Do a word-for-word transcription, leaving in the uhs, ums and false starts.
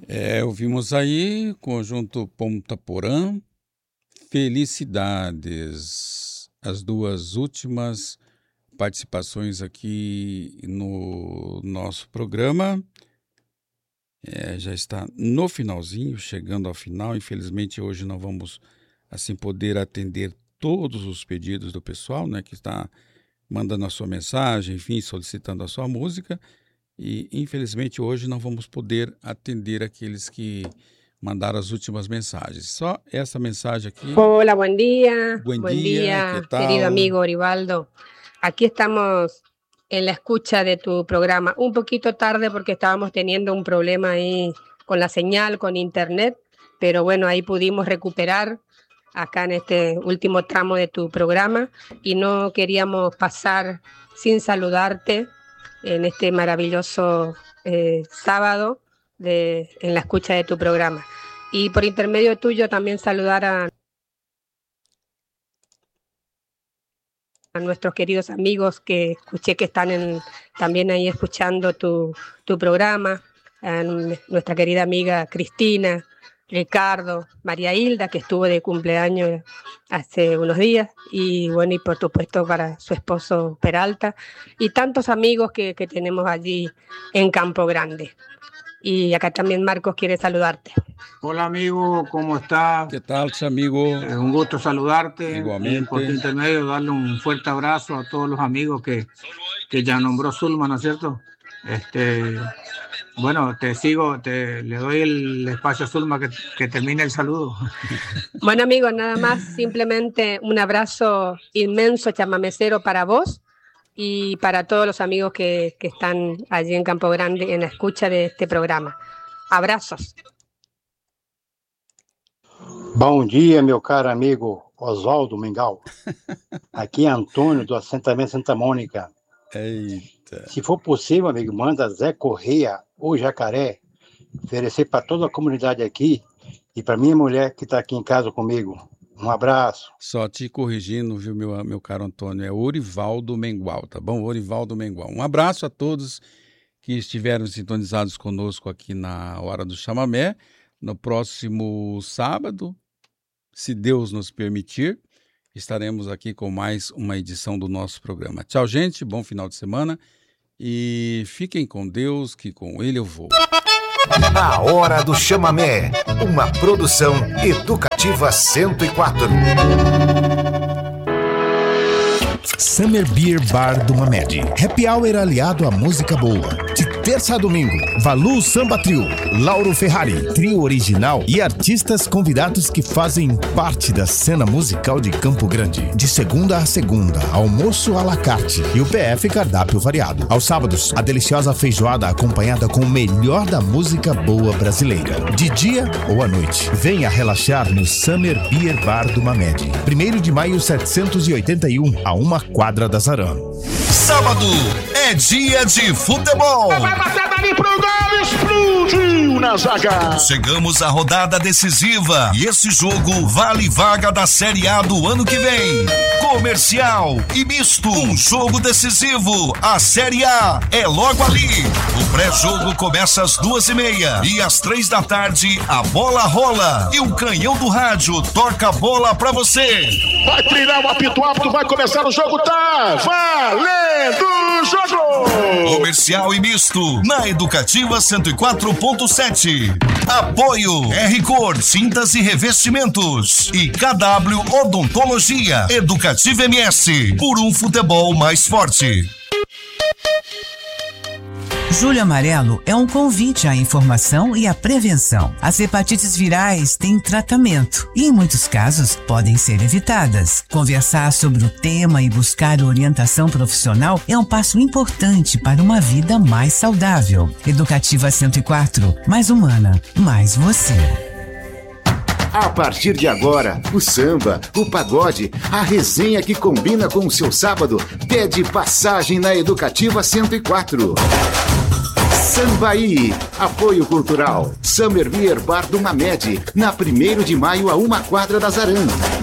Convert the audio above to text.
É, ouvimos aí, conjunto Ponta Porã, Felicidades, as duas últimas participações aqui no nosso programa. É, já está no finalzinho, chegando ao final. Infelizmente hoje não vamos assim poder atender todos os pedidos do pessoal, né, que está mandando a sua mensagem, enfim, solicitando a sua música. E, infelizmente, hoje não vamos poder atender aqueles que mandaram as últimas mensagens. Só essa mensagem aqui. Hola, buen día. Buen buen día, día, ¿qué tal? querido amigo Orivaldo. Aquí estamos en la escucha de tu programa. Un poquito tarde porque estábamos teniendo un problema ahí con la señal, con internet. Pero bueno, ahí pudimos recuperar acá en este último tramo de tu programa. Y no queríamos pasar sin saludarte en este maravilloso eh, sábado de, en la escucha de tu programa. Y por intermedio tuyo también saludar a, a nuestros queridos amigos que escuché que están en, también ahí escuchando tu, tu programa, a nuestra querida amiga Cristina, Ricardo, María Hilda, que estuvo de cumpleaños hace unos días, y bueno, y por supuesto para su esposo Peralta, y tantos amigos que, que tenemos allí en Campo Grande. Y acá también Marcos quiere saludarte. Hola amigo, ¿cómo estás? ¿Qué tal, amigo? Es un gusto saludarte. Igualmente. Y por tu intermedio darle un fuerte abrazo a todos los amigos que, que ya nombró Zulma, ¿no es cierto? Este... Bueno, te sigo, te, le doy el espacio a Zulma que, que termine el saludo. Bueno, amigos, nada más, simplemente un abrazo inmenso chamamecero para vos y para todos los amigos que, que están allí en Campo Grande en la escucha de este programa. Abrazos. Bom dia, meu caro amigo Oswaldo Mengal. Aqui é Antônio, do assentamento Santa Mônica. Eita. Se for possível, amigo, manda Zé Correia ou Jacaré oferecer para toda a comunidade aqui e para minha mulher que está aqui em casa comigo. Um abraço. Só te corrigindo, viu, meu, meu caro Antônio, é Orivaldo Mengual, tá bom? Orivaldo Mengual. Um abraço a todos que estiveram sintonizados conosco aqui na Hora do Chamamé. No próximo sábado, se Deus nos permitir, estaremos aqui com mais uma edição do nosso programa. Tchau, gente, bom final de semana e fiquem com Deus, que com Ele eu vou. A Hora do Chamamé, uma produção educativa cento e quatro. Summer Beer Bar do Mamed. Happy Hour aliado à música boa. De terça a domingo, Valu Samba Trio, Lauro Ferrari, trio original e artistas convidados que fazem parte da cena musical de Campo Grande. De segunda a segunda, almoço à la carte e o P F cardápio variado. Aos sábados, a deliciosa feijoada acompanhada com o melhor da música boa brasileira. De dia ou à noite, venha relaxar no Summer Beer Bar do Mamed. primeiro de maio setecentos e oitenta e um, a uma quadra da Zarã. Sábado é dia de futebol. Vai bater dali pro gol, explodiu na zaga. Chegamos à rodada decisiva e esse jogo vale vaga da Série A do ano que vem. Comercial e misto, um jogo decisivo. A Série A é logo ali. O pré-jogo começa às duas e meia e às três da tarde a bola rola e o canhão do rádio toca a bola pra você. Vai trilhar o apito apto, vai começar o jogo, tá valendo o jogo! Comercial e misto, na Educativa cento e quatro ponto sete. Apoio R-Cor, tintas e revestimentos. E K W Odontologia. Educativa M S, por um futebol mais forte. Julho Amarelo é um convite à informação e à prevenção. As hepatites virais têm tratamento e, em muitos casos, podem ser evitadas. Conversar sobre o tema e buscar orientação profissional é um passo importante para uma vida mais saudável. Educativa cento e quatro, mais humana, mais você. A partir de agora, o samba, o pagode, a resenha que combina com o seu sábado, pede passagem na Educativa cento e quatro. Sambaí, apoio cultural, Summer Beer Bar do Mamed, na primeiro de maio a uma quadra da Zarã.